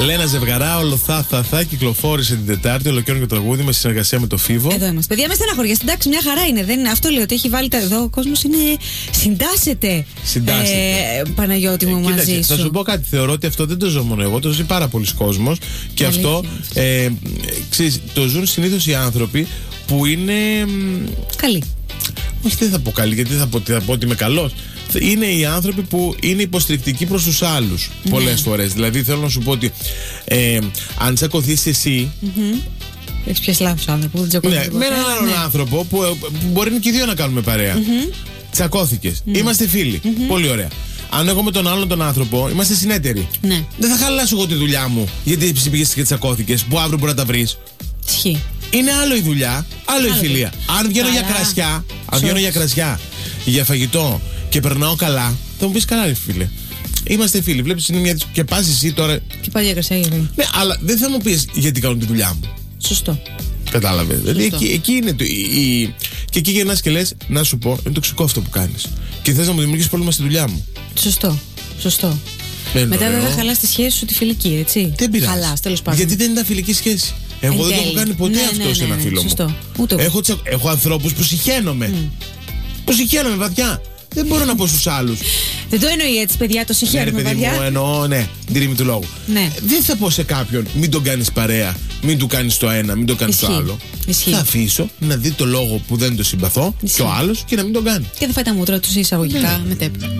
Λένα Ζευγαρά, όλο θα κυκλοφόρησε την Τετάρτη. Ολοκαίρινο τραγούδι με συνεργασία με το Φίβο. Εδώ είμαστε. Παιδιά, με στεναχωριέστε. Εντάξει, μια χαρά είναι. Δεν είναι αυτό, λέω ότι έχει βάλει τα εδώ. Ο κόσμος είναι. Συντάσσεται. Παναγιώτη μου, μαζί σου. Θα σου πω κάτι. Θεωρώ ότι αυτό δεν το ζω μόνο εγώ. Το ζει πάρα πολλοί κόσμος. Και αυτό ξέρεις, το ζουν συνήθως οι άνθρωποι που είναι. Καλοί. Όχι, δεν θα πω καλή, γιατί θα πω ότι είμαι καλός. Είναι οι άνθρωποι που είναι υποστηρικτικοί προς τους άλλους πολλές φορές. Δηλαδή θέλω να σου πω ότι αν τσακωθείς εσύ. Έχεις πιάσει λάθος άνθρωπο. Με έναν άλλον άνθρωπο που μπορεί και οι δύο να κάνουμε παρέα. Τσακώθηκες. Είμαστε φίλοι. Πολύ ωραία. Αν εγώ με τον άλλον τον άνθρωπο είμαστε συνέτεροι. Δεν θα χαλάσω εγώ τη δουλειά μου γιατί πήγες και τσακώθηκες, που αύριο μπορεί να τα βρεις. Ισχύει. Είναι άλλο η δουλειά, άλλο η φιλία. Αν βγαίνω για κρασιά, για φαγητό και περνάω καλά, θα μου πεις καλά, ρε φίλε. Είμαστε φίλοι. Βλέπεις είναι μια. Και πας εσύ τώρα. Και πάει για κρασιά, γιατί. Ναι, αλλά δεν θα μου πεις γιατί κάνω τη δουλειά μου. Σωστό. Κατάλαβε. Δηλαδή εκεί είναι το. Και εκεί γυρνάς και λες, να σου πω, είναι τοξικό αυτό που κάνεις. Και θες να μου δημιουργήσεις πρόβλημα στη δουλειά μου. Σωστό. Μετά δεν θα χαλάς τη σχέση σου τη φιλική, έτσι. Δεν πειράζει. Χαλάς, τέλος πάντων. Γιατί δεν ήταν φιλική σχέση. Εγώ δεν το έχω κάνει ποτέ αυτό σε ένα φίλο μου. Έχω ανθρώπους που συχαίνομαι. Που συχαίνομαι βαθιά. Δεν μπορώ να πω στους άλλους. Δεν το εννοεί έτσι, παιδιά, το συχαίνομαι βαθιά. Μου εννοώ, ναι, την ρήμη του λόγου. Δεν θα πω σε κάποιον, μην τον κάνεις παρέα, μην του κάνεις το ένα, μην το κάνεις το άλλο. Θα αφήσω να δει το λόγο που δεν το συμπαθώ και ο άλλος και να μην τον κάνει. Και θα φάει τα μούτρα του εισαγωγικά μετέπειτα.